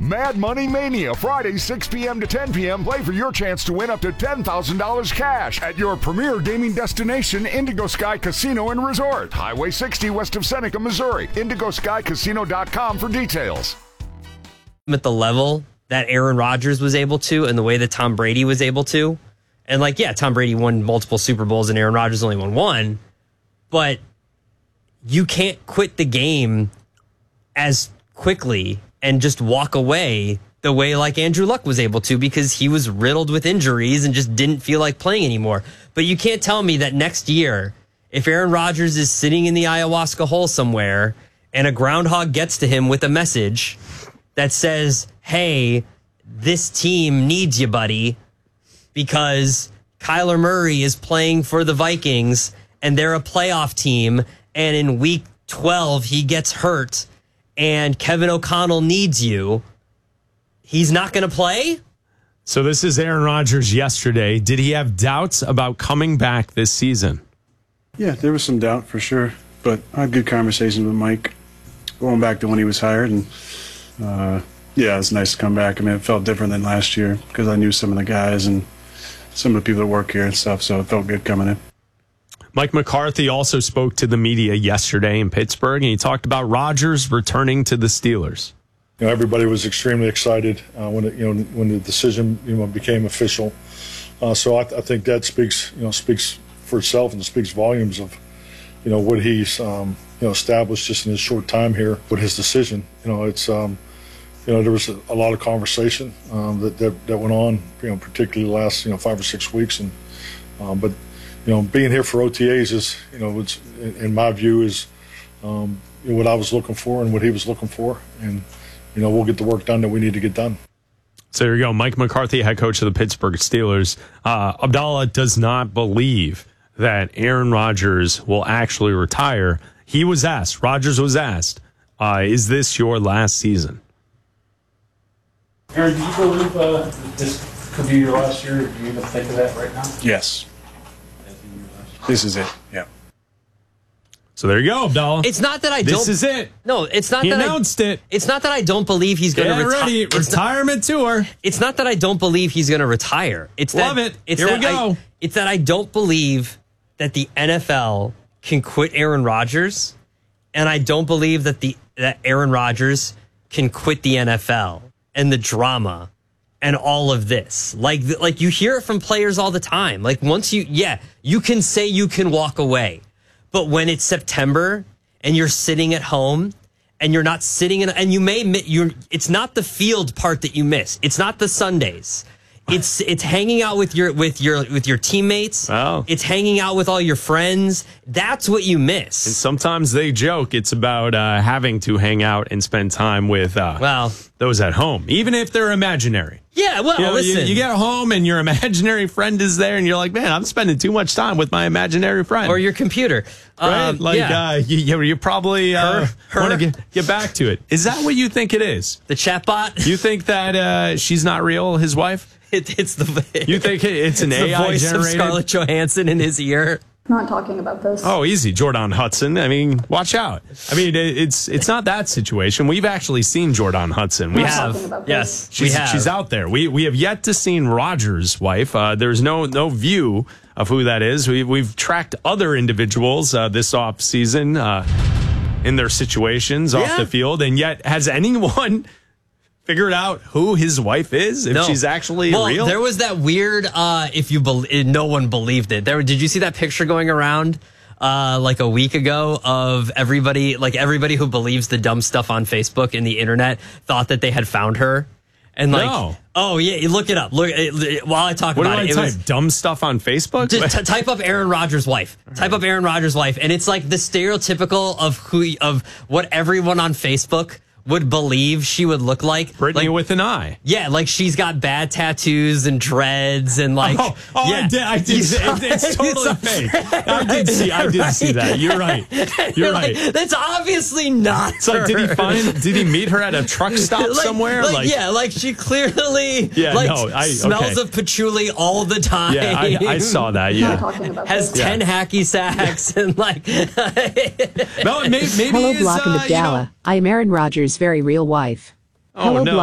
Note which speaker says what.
Speaker 1: Mad Money Mania, Friday, 6 p.m. to 10 p.m. Play for your chance to win up to $10,000 cash at your premier gaming destination, Indigo Sky Casino and Resort. Highway 60 west of Seneca, Missouri. IndigoSkyCasino.com for details.
Speaker 2: At the level that Aaron Rodgers was able to and the way that Tom Brady was able to. And Tom Brady won multiple Super Bowls and Aaron Rodgers only won one. But you can't quit the game as quickly and just walk away the way like Andrew Luck was able to, because he was riddled with injuries and just didn't feel like playing anymore. But you can't tell me that next year, if Aaron Rodgers is sitting in the ayahuasca hole somewhere and a groundhog gets to him with a message that says, hey, this team needs you, buddy, because Kyler Murray is playing for the Vikings and they're a playoff team, and in week 12 he gets hurt and Kevin O'Connell needs you, he's not going to play?
Speaker 3: So this is Aaron Rodgers yesterday. Did he have doubts about coming back this season?
Speaker 4: Yeah, there was some doubt for sure, but I had good conversations with Mike going back to when he was hired, and yeah, it's nice to come back. I mean, it felt different than last year because I knew some of the guys and some of the people that work here and stuff, so it felt good coming in.
Speaker 3: Mike McCarthy also spoke to the media yesterday in Pittsburgh, and he talked about Rodgers returning to the Steelers.
Speaker 5: Everybody was extremely excited when the decision became official. So I think that speaks for itself and speaks volumes of what he's established just in his short time here with his decision. There was a lot of conversation that went on, particularly the last 5 or 6 weeks, and but being here for OTAs is it's, in my view, is what I was looking for and what he was looking for, and we'll get the work done that we need to get done.
Speaker 3: So there you go, Mike McCarthy, head coach of the Pittsburgh Steelers. Abdallah does not believe that Aaron Rodgers will actually retire. Rodgers was asked, is this your last season?
Speaker 6: Aaron, do you believe this could be your last year? Do you even think of that right now?
Speaker 4: Yes. This is it, yeah.
Speaker 3: So there you go, Abdallah.
Speaker 2: It's not that I don't.
Speaker 3: This is it.
Speaker 2: No, it's not
Speaker 3: he
Speaker 2: that
Speaker 3: announced it.
Speaker 2: It's not that I don't believe he's going to retire.
Speaker 3: Ready. Retirement tour.
Speaker 2: It's not that I don't believe he's going to retire. It's
Speaker 3: Love
Speaker 2: that,
Speaker 3: it.
Speaker 2: It's
Speaker 3: Here
Speaker 2: that
Speaker 3: we go.
Speaker 2: It's that I don't believe that the NFL can quit Aaron Rodgers, and I don't believe that that Aaron Rodgers can quit the NFL and the drama and all of this. Like you hear it from players all the time. Like once you can say you can walk away. But when it's September and you're sitting at home and you're not sitting in, and it's not the field part that you miss. It's not the Sundays. It's hanging out with your teammates.
Speaker 3: Oh.
Speaker 2: It's hanging out with all your friends. That's what you miss.
Speaker 3: And sometimes they joke it's about having to hang out and spend time with those at home, even if they're imaginary.
Speaker 2: Yeah, well, listen.
Speaker 3: You get home and your imaginary friend is there, and you're like, man, I'm spending too much time with my imaginary friend.
Speaker 2: Or your computer.
Speaker 3: Right? You probably want to get back to it. Is that what you think it is?
Speaker 2: The chatbot?
Speaker 3: You think that she's not real, his wife?
Speaker 2: It's the.
Speaker 3: You think it's an AI
Speaker 2: the voice
Speaker 3: generated?
Speaker 2: Of Scarlett Johansson in his ear.
Speaker 7: Not talking about this.
Speaker 3: Oh, easy, Jordan Hudson. I mean, watch out. I mean, it's not that situation. We've actually seen Jordan Hudson. We have.
Speaker 2: Yes,
Speaker 3: she's out there. We have yet to seen Rodgers' wife. There's no view of who that is. We've tracked other individuals this off season in their situations off the field, and yet has anyone figured out who his wife is, if she's actually real?
Speaker 2: There was that weird, no one believed it. Did you see that picture going around like a week ago of everybody who believes the dumb stuff on Facebook and the internet thought that they had found her? And oh yeah, you look it up. Look while I talk about it.
Speaker 3: What do I type? Dumb stuff on Facebook?
Speaker 2: Just type up Aaron Rodgers' wife. Type up Aaron Rodgers' wife, and it's like the stereotypical of what everyone on Facebook would believe she would look like.
Speaker 3: Brittany with an eye.
Speaker 2: Yeah, like she's got bad tattoos and dreads and like.
Speaker 3: I did. It's totally fake. I did see that. You're right. You're right.
Speaker 2: That's obviously not.
Speaker 3: It's like, did he meet her at a truck stop somewhere?
Speaker 2: Like she clearly smells of patchouli all the time.
Speaker 3: Yeah, I saw that. Yeah,
Speaker 2: has 10 hacky sacks and like.
Speaker 3: No, maybe
Speaker 8: Hello, Block and Abdallah. I am Aaron Rodgers' very real wife.
Speaker 3: Oh, no.